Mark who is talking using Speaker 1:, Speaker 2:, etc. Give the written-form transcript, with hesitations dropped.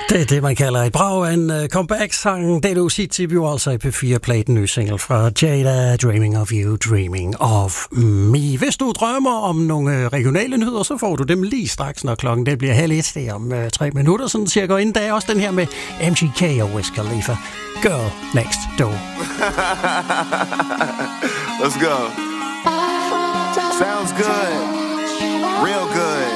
Speaker 1: Det er det, man kalder et brag af en comeback-sang. Dedo City blev altså i P4-pladen ny single fra Jada, Dreaming of You, Dreaming of Me. Hvis du drømmer om nogle regionale nyheder, så får du dem lige straks, når klokken det bliver 12:30. Det er om 3 minutter, sådan cirka. Inden der er også den her med MGK og Wiz Khalifa. Girl Next Door.
Speaker 2: Let's go. Sounds good. Real good.